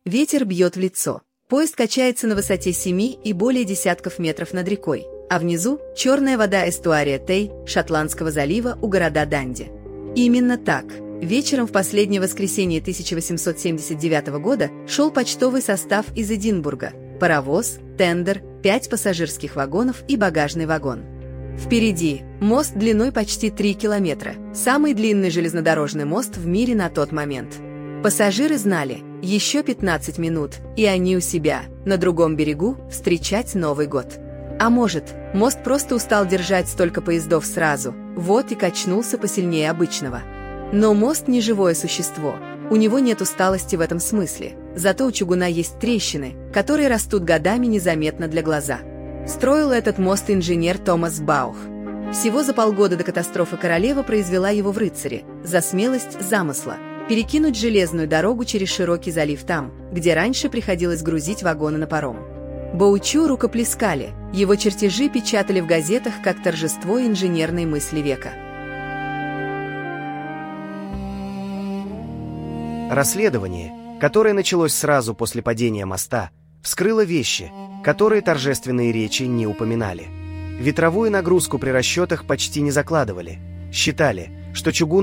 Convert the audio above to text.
Ветер бьет в лицо. Поезд качается на высоте 7 и более десятков метров над рекой, а внизу – черная вода эстуария Тей, Шотландского залива у города Данди. Именно так. Вечером в последнее воскресенье 1879 года шел почтовый состав из Эдинбурга. Паровоз, тендер, 5 пассажирских вагонов и багажный вагон. Впереди мост длиной почти 3 километра, самый длинный железнодорожный мост в мире на тот момент. Пассажиры знали, еще 15 минут, и они у себя, на другом берегу, встречать Новый год. А может, мост просто устал держать столько поездов сразу, вот и качнулся посильнее обычного. Но мост не живое существо, у него нет усталости в этом смысле, зато у чугуна есть трещины, которые растут годами незаметно для глаза. Строил этот мост инженер Томас Баух. Всего за полгода до катастрофы королева произвела его в рыцаре, за смелость замысла – перекинуть железную дорогу через широкий залив там, где раньше приходилось грузить вагоны на паром. Боучу рукоплескали, его чертежи печатали в газетах как торжество инженерной мысли века. Расследование, которое началось сразу после падения моста, вскрыло вещи, которые торжественные речи не упоминали. Ветровую нагрузку при расчетах почти не закладывали. Считали, что чугун